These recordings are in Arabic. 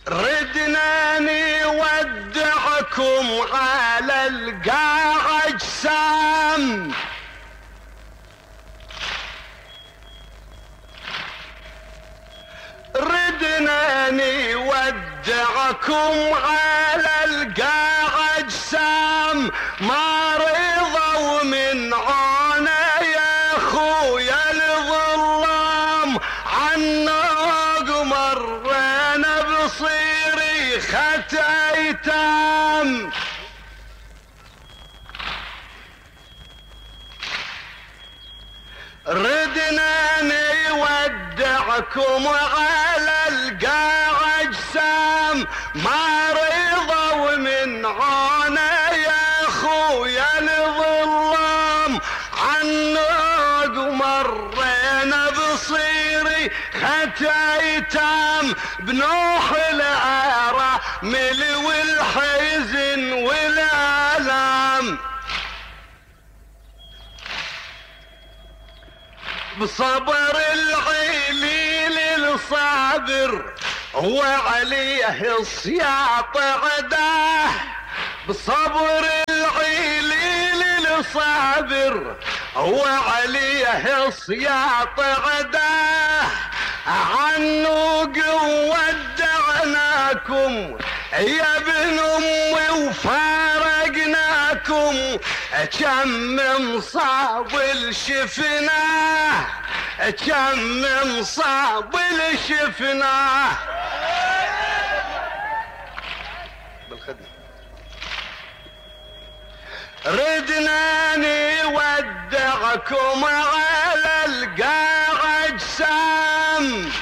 ردنا نودعكم على القاع اجسام، ردنا نودعكم على القاع اجسام، ما رضوا من عنا يا خويا الظلام، عناق مرينا بصريخة ايتام. ردنا نودعكم على القاع اجسام، ما رضوا من عنا يا خويا الظلام، عناق مرينا بصريخة ايتام، بنوح الارامل والحزن والالام، بصبر العليل الصابر وعليه السياط عداه، بصبر العليل الصابر وعليه السياط عداه، عنوق ودعناكم يا ابن امي وفارقناكم، كم مصاب شفناه، كم مصاب شفناه. بالخدمة ردنا نودعكم على القاع اجسام،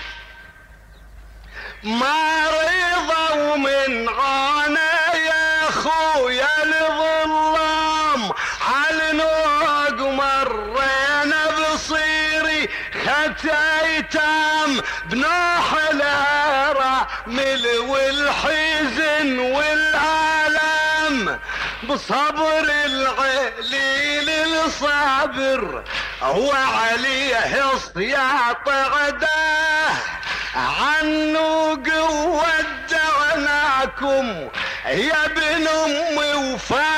ما رضوا من عنا يا خويا الظلام، على نوق مرينا بصريخة ايتام، بنوح الارامل والحزن والالام، بصبر العليل الصابر وعليه السياط عداه، عنوق ودعناكم يا ابن امي وفا